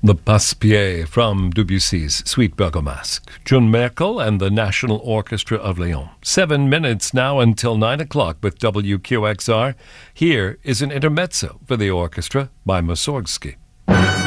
The Passe-Pied from Debussy's Suite Bergamasque. June Merkel and the National Orchestra of Lyon. 7 minutes now until 9 o'clock with WQXR. Here is an intermezzo for the orchestra by Mussorgsky.